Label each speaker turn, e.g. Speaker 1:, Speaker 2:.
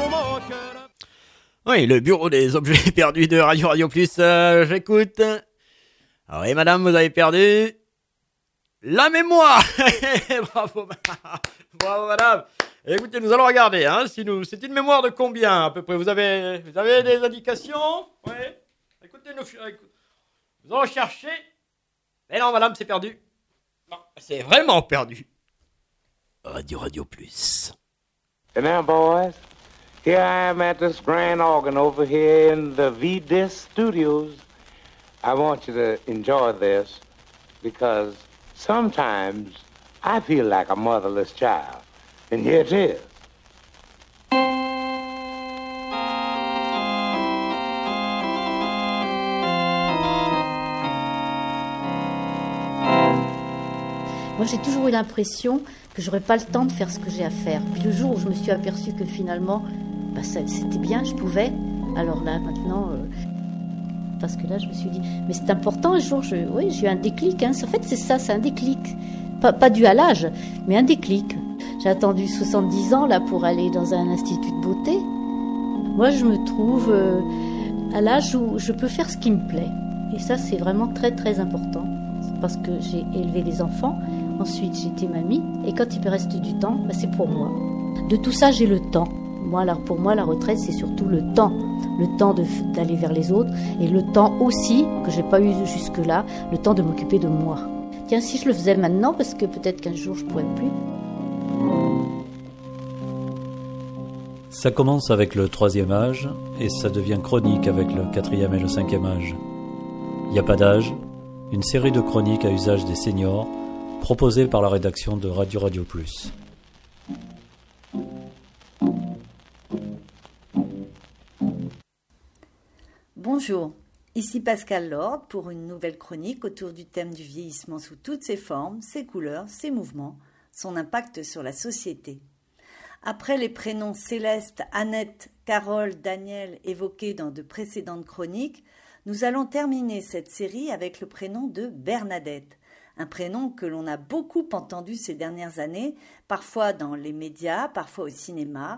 Speaker 1: Oui, le bureau des objets perdus de Radio Plus, j'écoute. Ah oui, madame, vous avez perdu la mémoire. Bravo, bravo, madame. Écoutez, nous allons regarder, hein, c'est une mémoire de combien, à peu près? Vous avez des indications? Oui. Écoutez, nous allons chercher. Mais non, madame, c'est perdu. Non, c'est vraiment perdu. Radio Plus.
Speaker 2: And now, boys, here I am at this grand organ over here in the V-Disc Studios. I want you to enjoy this because sometimes I feel like a motherless child. And here it is.
Speaker 3: Moi, j'ai toujours eu l'impression que j'aurais pas le temps de faire ce que j'ai à faire. Puis le jour où je me suis aperçue que finalement, c'était bien, je pouvais. Alors là, maintenant, parce que là, je me suis dit, mais c'est important. Un jour, j'ai eu un déclic. Hein. En fait, c'est ça, c'est un déclic. Pas dû à l'âge, mais un déclic. J'ai attendu 70 ans là pour aller dans un institut de beauté. Moi, je me trouve à l'âge où je peux faire ce qui me plaît. Et ça, c'est vraiment très, très important. Parce que j'ai élevé les enfants. Ensuite, j'étais mamie. Et quand il me reste du temps, c'est pour moi. De tout ça, j'ai le temps. Pour moi, la retraite, c'est surtout le temps. Le temps d'aller vers les autres. Et le temps aussi, que je n'ai pas eu jusque-là, le temps de m'occuper de moi. Tiens, si je le faisais maintenant, parce que peut-être qu'un jour, je ne pourrais plus.
Speaker 4: Ça commence avec le 3e âge et ça devient chronique avec le 4e et le 5e âge. Il n'y a pas d'âge, une série de chroniques à usage des seniors proposées par la rédaction de Radio Plus.
Speaker 5: Bonjour, ici Pascal Lord pour une nouvelle chronique autour du thème du vieillissement sous toutes ses formes, ses couleurs, ses mouvements, son impact sur la société. Après les prénoms Céleste, Annette, Carole, Daniel évoqués dans de précédentes chroniques, nous allons terminer cette série avec le prénom de Bernadette, un prénom que l'on a beaucoup entendu ces dernières années, parfois dans les médias, parfois au cinéma,